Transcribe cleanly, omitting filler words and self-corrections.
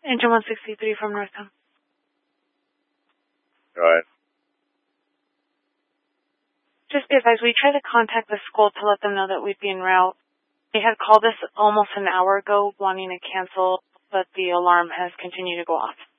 Engine 163 from Northtown. Go ahead. Just be advised, we tried to contact the school to let them know that we'd be en route. They had called us almost an hour ago wanting to cancel, but the alarm has continued to go off.